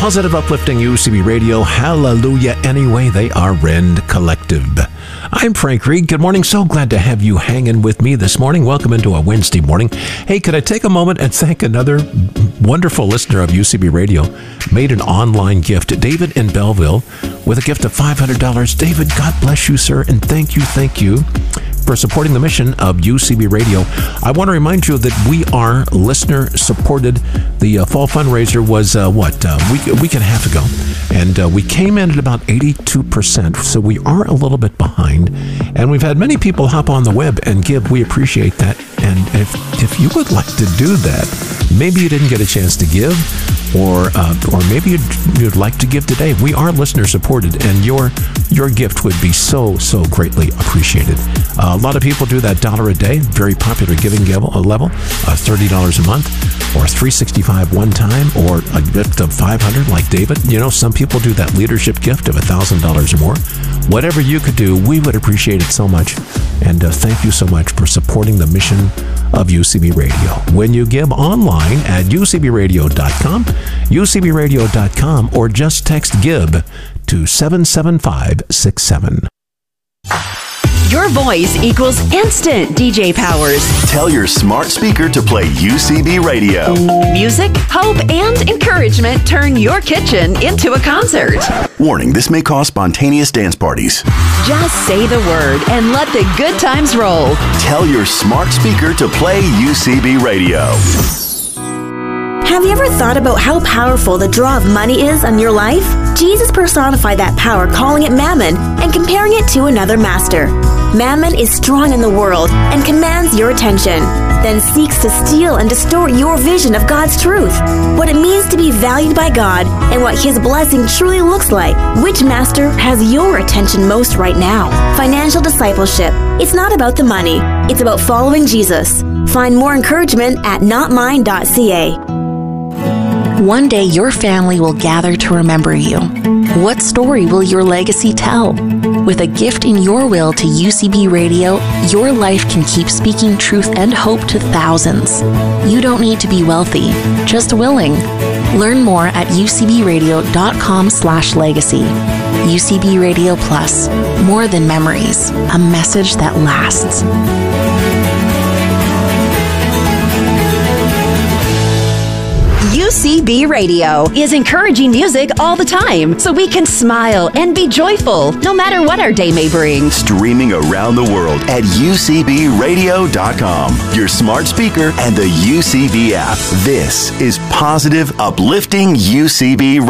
Positive, uplifting UCB Radio. Hallelujah. Anyway, they are Rend Collective. I'm Frank Reed. Good morning. So glad to have you hanging with me this morning. Welcome into a Wednesday morning. Hey, could I take a moment and thank another wonderful listener of UCB Radio? Made an online gift. David in Belleville with a gift of $500. David, God bless you, sir. And thank you for supporting the mission of UCB Radio. I want to remind you that we are listener supported. The fall fundraiser was a week and a half ago, and we came in at about 82%, so we are a little bit behind, and we've had many people hop on the web and give. We appreciate that, and if you would like to do that, maybe you didn't get a chance to give, or maybe you'd like to give today. We are listener supported, and your gift would be so greatly appreciated. A lot of people do that $1 a day, very popular giving level, $30 a month, or $365 one time, or a gift of $500 like David. You know, some people do that leadership gift of $1,000 or more. Whatever you could do, we would appreciate it so much. And thank you so much for supporting the mission of UCB Radio. When you give online at ucbradio.com, ucbradio.com, or just text GIVE to 77567. Your voice equals instant DJ powers. Tell your smart speaker to play UCB Radio. Music, hope, and encouragement turn your kitchen into a concert. Warning, this may cause spontaneous dance parties. Just say the word and let the good times roll. Tell your smart speaker to play UCB Radio. Have you ever thought about how powerful the draw of money is on your life? Jesus personified that power, calling it mammon and comparing it to another master. Mammon is strong in the world and commands your attention, then seeks to steal and distort your vision of God's truth, what it means to be valued by God, and what His blessing truly looks like. Which master has your attention most right now? Financial discipleship. It's not about the money. It's about following Jesus. Find more encouragement at notmine.ca. One day your family will gather to remember you. What story will your legacy tell? With a gift in your will to UCB Radio, your life can keep speaking truth and hope to thousands. You don't need to be wealthy, just willing. Learn more at ucbradio.com/legacy. UCB Radio Plus, more than memories, a message that lasts. UCB Radio is encouraging music all the time, so we can smile and be joyful no matter what our day may bring. Streaming around the world at ucbradio.com, your smart speaker, and the UCB app. This is positive, uplifting UCB Radio.